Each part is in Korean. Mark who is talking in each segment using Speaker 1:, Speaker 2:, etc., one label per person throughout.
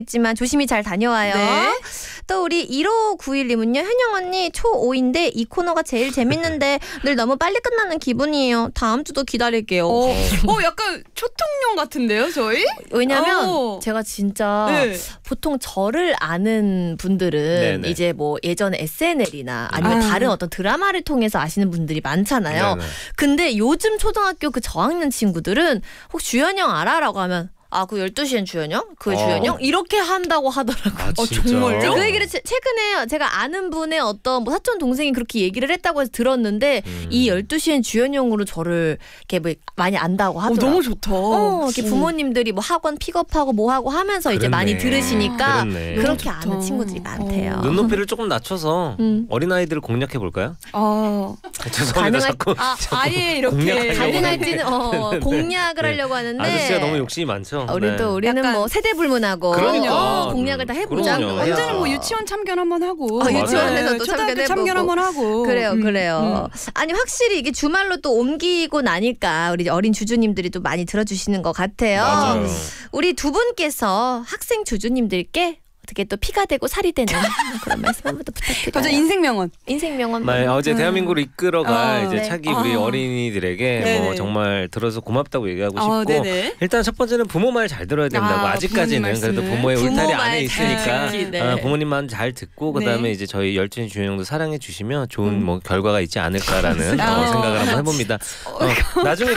Speaker 1: 있지만 조심히 잘 다녀와요.
Speaker 2: 네.
Speaker 1: 또 우리 1591님은요. 현영 언니 초5인데 이 코너가 제일 재밌는데 늘 너무 빨리 끝나는 기분이에요. 다음 주도 기다릴게요.
Speaker 2: 약간 초통령 같은데요, 저희?
Speaker 1: 왜냐면 제가 진짜 보통 저를 아는 분들은 이제 뭐 예전에 SNL이나 아니면 다른 어떤 드라마를 통해서 아시는 분들이 많잖아요. 근데 요즘 초등학교 그 저학년 친구들은 혹시 주현영 알아?라고 하면 그 12시엔 주현영? 그 주현영? 이렇게 한다고 하더라고요.
Speaker 2: 정말요?
Speaker 1: 그 얘기를 최근에 제가 아는 분의 어떤 뭐 사촌 동생이 그렇게 얘기를 했다고 해서 들었는데 이 12시엔 주현영으로 저를 이렇게 뭐 많이 안다고 하더라고요.
Speaker 2: 너무 좋다.
Speaker 1: 이렇게 부모님들이 뭐 학원 픽업하고 뭐 하고 하면서 이제 많이 들으시니까 그렇게 아는 친구들이 많대요.
Speaker 3: 눈높이를 조금 낮춰서 어린아이들을 공략해 볼까요? 죄송합니다. 자꾸
Speaker 2: 아예 이렇게
Speaker 1: 가능할지는 공략을 하려고 하는데
Speaker 3: 아저씨가 너무 욕심이 많죠.
Speaker 1: 우리는 뭐 세대 불문하고 공략을 다 해보자.
Speaker 2: 언제는 뭐 유치원 참견 한번 하고
Speaker 1: 유치원에서도
Speaker 2: 초등학교 참견 한번 하고
Speaker 1: 그래요. 아니 확실히 이게 주말로 또 옮기고 나니까 우리 어린 주주님들이 또 많이 들어주시는 것 같아요.
Speaker 3: 맞아요.
Speaker 1: 우리 두 분께서 학생 주주님들께 어떻게 또 피가 되고 살이 되는 그런 말씀 한번 더 부탁드려요.
Speaker 2: 맞아, 인생명언.
Speaker 3: 어제 대한민국을 이끌어갈 이제 차기 우리 어린이들에게 뭐 정말 들어서 고맙다고 얘기하고 싶고 일단 첫 번째는 부모 말 잘 들어야 된다고. 아직까지는 그래도 부모의 울타리 안에 있으니까 부모님 말 잘 듣고 그다음에 이제 저희 12시 주현영도 사랑해 주시면 좋은 뭐 결과가 있지 않을까라는 생각을 한번 해봅니다. 나중에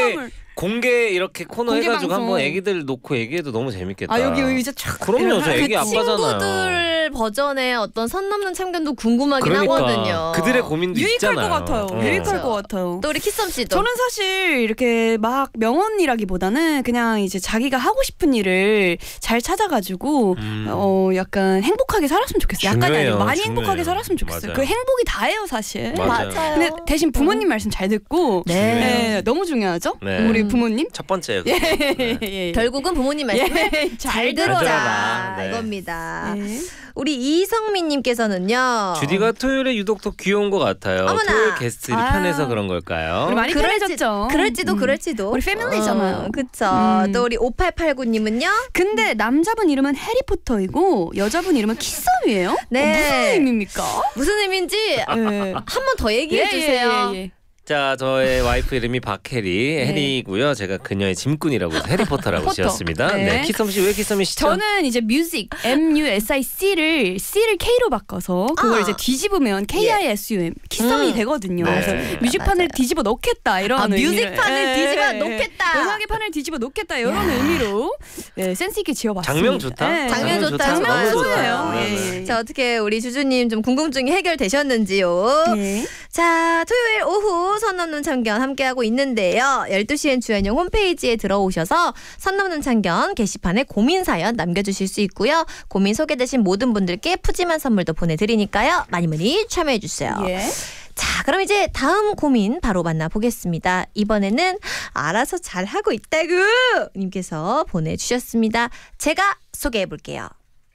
Speaker 3: 공개 이렇게 코너
Speaker 2: 공개
Speaker 3: 해가지고
Speaker 2: 방송.
Speaker 3: 한번 애기들 놓고 얘기해도 너무 재밌겠다.
Speaker 2: 여기 의자 촥.
Speaker 3: 그럼요, 저 애기 아빠잖아요.
Speaker 1: 친구들 버전의 어떤 선 넘는 참견도 궁금하긴 하거든요.
Speaker 3: 그들의 고민도
Speaker 2: 유익할
Speaker 3: 있잖아요.
Speaker 2: 것 같아요. 유익할 것 같아요.
Speaker 1: 또 우리 키썸 씨도.
Speaker 2: 저는 사실 이렇게 막 명언이라기보다는 그냥 이제 자기가 하고 싶은 일을 잘 찾아가지고 약간 행복하게 살았으면 좋겠어요. 약간이 아니고 많이 행복하게 살았으면 좋겠어요.
Speaker 3: 맞아요.
Speaker 2: 그 행복이 다예요, 사실.
Speaker 3: 맞아요.
Speaker 2: 근데 대신 부모님 말씀 잘 듣고 너무 중요하죠. 우리 부모님.
Speaker 3: 첫 번째.
Speaker 1: 결국은 부모님 말씀을 잘 들어라.
Speaker 3: 네.
Speaker 1: 이겁니다. 우리 이성민님께서는요.
Speaker 3: 주디가 토요일에 유독 더 귀여운 것 같아요.
Speaker 1: 어머나.
Speaker 3: 토요일 게스트들이 편해서 그런 걸까요?
Speaker 2: 우리 많이 편해졌죠.
Speaker 1: 그럴지도.
Speaker 2: 우리 패밀리잖아요.
Speaker 1: 그쵸. 또 우리 5889님은요.
Speaker 2: 근데 남자분 이름은 해리포터이고 여자분 이름은 키썸이에요? 무슨 의미입니까?
Speaker 1: 무슨 의미인지 한 번 더 얘기해 주세요.
Speaker 3: 자, 저의 와이프 이름이 박해리, 해리고요. 제가 그녀의 짐꾼이라고 해서 해리포터라고 지었습니다. 키썸 씨 왜 키썸이시죠?
Speaker 2: 저는 이제 뮤직 MUSIC를 K로 바꿔서 그걸 이제 뒤집으면 KISUM 키썸이 되거든요. 그래서 뮤직판을 뒤집어 놓겠다 이런
Speaker 1: 뮤직판을 뒤집어 놓겠다.
Speaker 2: 음악의판을 뒤집어 놓겠다 이런 의미로 센스 있게 지어봤습니다.
Speaker 3: 장명 좋다.
Speaker 1: 장명 좋다.
Speaker 2: 장명
Speaker 1: 좋아요. 자, 어떻게 우리 주주님 좀 궁금증이 해결되셨는지요? 자, 토요일 오후 선 넘는 참견 함께하고 있는데요. 12시엔 주현영 홈페이지에 들어오셔서 선 넘는 참견 게시판에 고민 사연 남겨주실 수 있고요. 고민 소개되신 모든 분들께 푸짐한 선물도 보내드리니까요. 많이 참여해주세요. 자, 그럼 이제 다음 고민 바로 만나보겠습니다. 이번에는 알아서 잘하고 있다고 님께서 보내주셨습니다. 제가 소개해볼게요.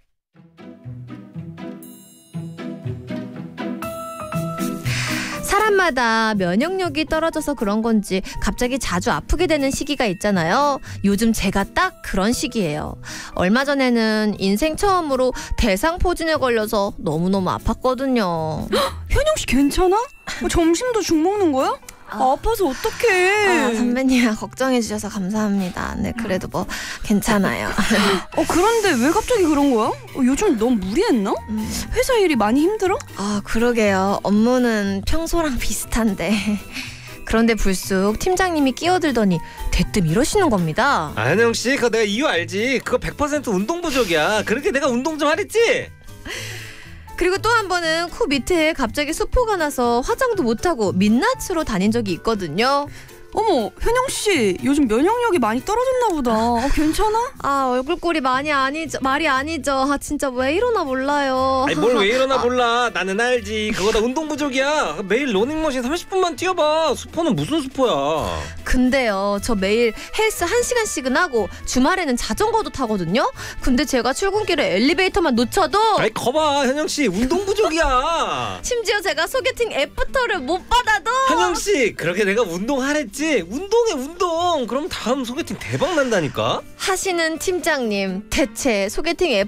Speaker 1: 사람마다 면역력이 떨어져서 그런 건지 갑자기 자주 아프게 되는 시기가 있잖아요. 요즘 제가 딱 그런 시기예요. 얼마 전에는 인생 처음으로 대상포진에 걸려서 너무너무 아팠거든요.
Speaker 2: 현영 씨 괜찮아? 점심도 죽 먹는 거야? 아파서 어떡해.
Speaker 1: 선배님 걱정해 주셔서 감사합니다. 네, 그래도 뭐 괜찮아요.
Speaker 2: 그런데 왜 갑자기 그런 거야? 요즘 너무 무리했나? 회사 일이 많이 힘들어?
Speaker 1: 그러게요. 업무는 평소랑 비슷한데 그런데 불쑥 팀장님이 끼어들더니 대뜸 이러시는 겁니다.
Speaker 3: 현영 씨, 그거 내가 이유 알지? 그거 100% 운동 부족이야. 그렇게 내가 운동 좀 하랬지?
Speaker 1: 그리고 또 한 번은 코 밑에 갑자기 수포가 나서 화장도 못하고 민낯으로 다닌 적이 있거든요.
Speaker 2: 어머, 현영 씨 요즘 면역력이 많이 떨어졌나 보다. 괜찮아?
Speaker 1: 얼굴꼴이 말이 아니죠. 진짜 왜 이러나 몰라요.
Speaker 3: 아니 뭘 왜 이러나 몰라. 나는 알지. 그거 다 운동 부족이야. 매일 러닝머신 30분만 뛰어봐. 수포는 무슨 수포야.
Speaker 1: 근데요, 저 매일 헬스 1시간씩은 하고 주말에는 자전거도 타거든요. 근데 제가 출근길에 엘리베이터만 놓쳐도
Speaker 3: 아이 거봐, 현영 씨 운동 부족이야.
Speaker 1: 심지어 제가 소개팅 애프터를 못 받아도
Speaker 3: 현영 씨, 그렇게 내가 운동하랬지. 운동해 운동. 그럼 다음 소개팅 대박 난다니까.
Speaker 1: 하시는 팀장님, 대체 소개팅